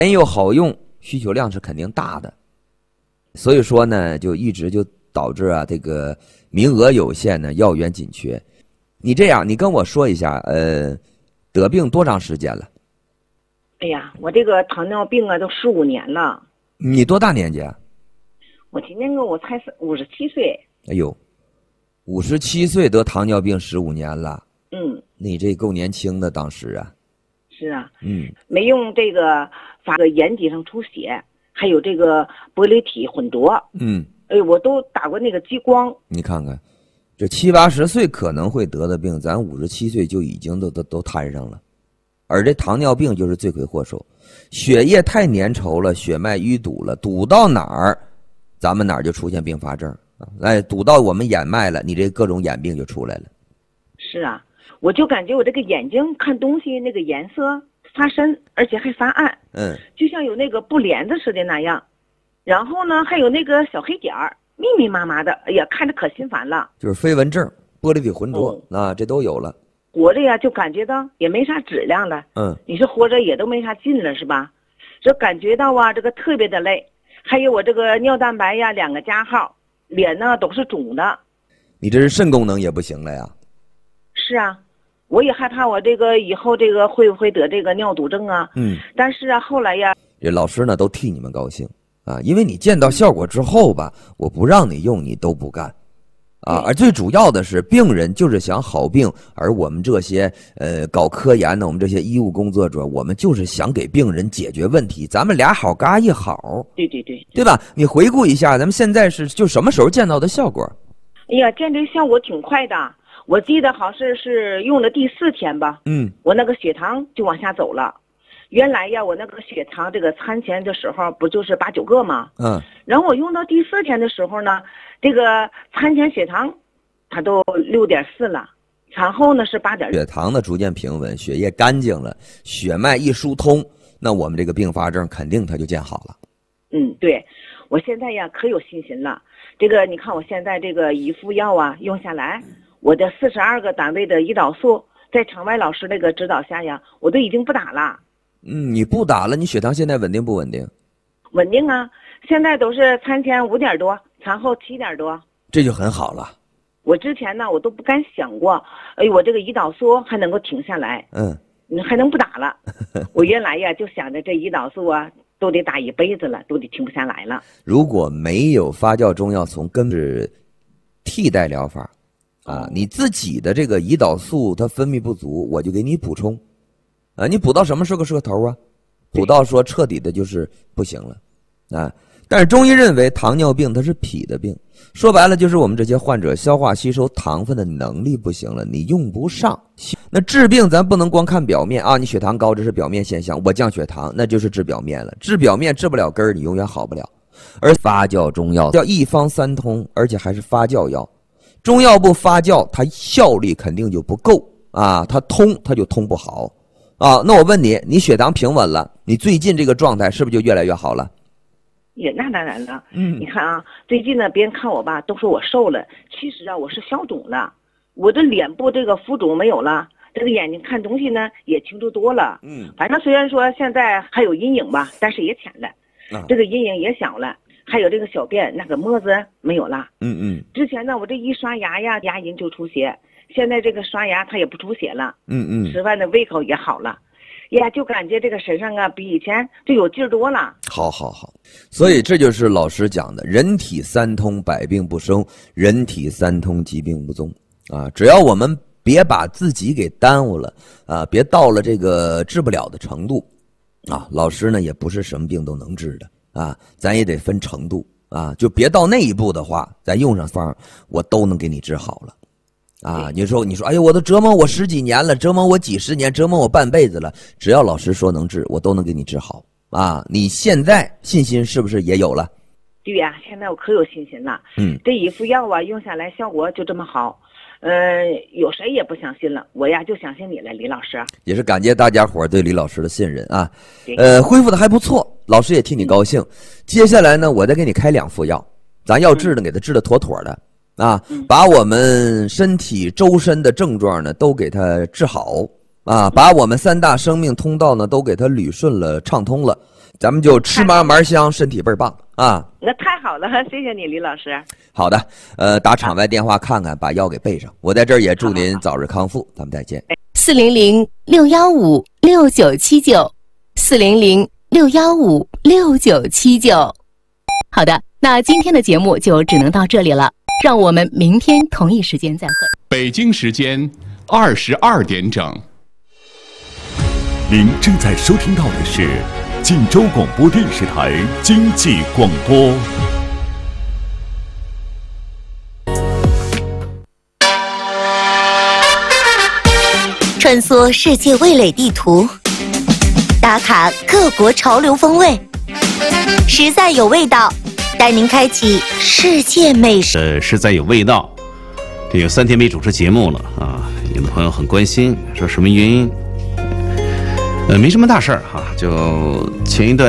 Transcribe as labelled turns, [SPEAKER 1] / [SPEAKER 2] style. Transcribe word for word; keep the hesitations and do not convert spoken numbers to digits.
[SPEAKER 1] 便宜又好用，需求量是肯定大的。所以说呢，就一直就导致啊，这个名额有限呢，药源紧缺。你这样，你跟我说一下，呃，得病多长时间了？
[SPEAKER 2] 哎呀，我这个糖尿病啊，都十五年了。
[SPEAKER 1] 你多大年纪啊？
[SPEAKER 2] 我今年个我才五十七岁。
[SPEAKER 1] 哎呦，五十七岁得糖尿病十五年了。
[SPEAKER 2] 嗯，
[SPEAKER 1] 你这够年轻的，当时啊。
[SPEAKER 2] 是啊。
[SPEAKER 1] 嗯。
[SPEAKER 2] 没用这个发个眼底上出血，还有这个玻璃体混浊。
[SPEAKER 1] 嗯。
[SPEAKER 2] 哎，我都打过那个激光。
[SPEAKER 1] 你看看，这七八十岁可能会得的病，咱五十七岁就已经都都都摊上了。而这糖尿病就是罪魁祸首，血液太粘稠了，血脉淤堵了，堵到哪儿，咱们哪儿就出现并发症啊！哎，堵到我们眼脉了，你这各种眼病就出来了。
[SPEAKER 2] 是啊，我就感觉我这个眼睛看东西那个颜色发深，而且还发暗，
[SPEAKER 1] 嗯，
[SPEAKER 2] 就像有那个布帘子似的那样。然后呢，还有那个小黑点儿，密密麻麻的，哎呀，看着可心烦了。
[SPEAKER 1] 就是飞蚊症、玻璃体浑浊、嗯、啊，这都有了。
[SPEAKER 2] 活着呀，就感觉到也没啥质量了。
[SPEAKER 1] 嗯，
[SPEAKER 2] 你说活着也都没啥劲了，是吧？这感觉到啊，这个特别的累。还有我这个尿蛋白呀，两个加号，脸呢都是肿的。
[SPEAKER 1] 你这是肾功能也不行了呀？
[SPEAKER 2] 是啊，我也害怕我这个以后这个会不会得这个尿毒症啊？
[SPEAKER 1] 嗯，
[SPEAKER 2] 但是啊，后来呀，
[SPEAKER 1] 这老师呢都替你们高兴啊，因为你见到效果之后吧，我不让你用你都不干。啊，而最主要的是，病人就是想好病，而我们这些呃搞科研的，我们这些医务工作者，我们就是想给病人解决问题。咱们俩好嘎一好，
[SPEAKER 2] 对对对，
[SPEAKER 1] 对吧？你回顾一下，咱们现在是就什么时候见到的效果？
[SPEAKER 2] 哎呀，见这效果挺快的，我记得好像是是用了第四天吧，
[SPEAKER 1] 嗯，
[SPEAKER 2] 我那个血糖就往下走了。原来呀，我那个血糖这个餐前的时候不就是八九个吗？
[SPEAKER 1] 嗯，
[SPEAKER 2] 然后我用到第四天的时候呢，这个餐前血糖它都六点四了，餐后呢是八点。
[SPEAKER 1] 血糖呢逐渐平稳，血液干净了，血脉一疏通，那我们这个并发症肯定它就见好了。
[SPEAKER 2] 嗯，对，我现在呀可有信心了。这个你看我现在这个一副药啊用下来，我的四十二个单位的胰岛素，在场外老师那个指导下呀，我都已经不打了。
[SPEAKER 1] 嗯，你不打了，你血糖现在稳定不稳定？
[SPEAKER 2] 稳定啊，现在都是餐前五点多，餐后七点多，
[SPEAKER 1] 这就很好了。
[SPEAKER 2] 我之前呢，我都不敢想过，哎，我这个胰岛素还能够停下来，
[SPEAKER 1] 嗯，
[SPEAKER 2] 你还能不打了？我原来呀就想着这胰岛素啊，都得打一辈子了，都得停不下来了。
[SPEAKER 1] 如果没有发酵中药从根治替代疗法，啊，你自己的这个胰岛素它分泌不足，我就给你补充。啊，你补到什么是个是个头啊？补到说彻底的就是不行了，啊！但是中医认为糖尿病它是脾的病，说白了就是我们这些患者消化吸收糖分的能力不行了，你用不上。那治病咱不能光看表面啊，你血糖高这是表面现象，我降血糖那就是治表面了，治表面治不了根儿，你永远好不了。而发酵中药叫一方三通，而且还是发酵药，中药不发酵，它效力肯定就不够啊，它通它就通不好。啊，那我问你，你血糖平稳了，你最近这个状态是不是就越来越好了？
[SPEAKER 2] 也那当然了，
[SPEAKER 1] 嗯，
[SPEAKER 2] 你看啊，最近呢，别人看我吧，都说我瘦了，其实啊，我是消肿了，我的脸部这个浮肿没有了，这个眼睛看东西呢也清楚多了，
[SPEAKER 1] 嗯，
[SPEAKER 2] 反正虽然说现在还有阴影吧，但是也浅了，
[SPEAKER 1] 啊，
[SPEAKER 2] 这个阴影也小了，还有这个小便那个沫子没有了，
[SPEAKER 1] 嗯嗯，
[SPEAKER 2] 之前呢，我这一刷牙呀，牙龈就出血。现在这个刷牙它也不出血了，
[SPEAKER 1] 嗯嗯，
[SPEAKER 2] 吃饭的胃口也好了，呀，就感觉这个身上啊比以前就有劲儿多了。
[SPEAKER 1] 好好好，所以这就是老师讲的，人体三通，百病不生；人体三通，疾病不踪。啊，只要我们别把自己给耽误了啊，别到了这个治不了的程度啊。老师呢也不是什么病都能治的啊，咱也得分程度啊，就别到那一步的话，咱用上方我都能给你治好了。啊，你说你说，哎呦，我都折磨我十几年了，折磨我几十年，折磨我半辈子了，只要老师说能治，我都能给你治好啊！你现在信心是不是也有了？
[SPEAKER 2] 对呀、啊，现在我可有信心了。
[SPEAKER 1] 嗯，
[SPEAKER 2] 这一副药啊，用下来效果就这么好，呃，有谁也不相信了，我呀就相信你了，李老师。
[SPEAKER 1] 也是感谢大家伙对李老师的信任啊，呃，恢复的还不错，老师也替你高兴。嗯、接下来呢，我再给你开两副药，咱要治的给他治的妥妥的。啊，把我们身体周身的症状呢都给它治好啊，把我们三大生命通道呢都给它捋顺了、畅通了。 咱们就吃嘛嘛香，身体倍儿棒啊！
[SPEAKER 2] 那太好了，谢谢你，李老师。
[SPEAKER 1] 好的，呃，打场外电话看看，把药给备上。我在这儿也祝您早日康复，咱们再见。
[SPEAKER 3] 四零零六幺五六九七九，四零零六幺五六九七九。好的，那今天的节目就只能到这里了，让我们明天同一时间再会。
[SPEAKER 4] 北京时间二十二点整。
[SPEAKER 5] 您正在收听到的是晋州广播电视台经济广播。
[SPEAKER 6] 穿梭世界味蕾地图，打卡各国潮流风味，实在有味道，带您开启世界美食。
[SPEAKER 7] 呃，实在有味道。这有三天没主持节目了啊，有的朋友很关心，说什么原因？呃，没什么大事儿哈，就前一段。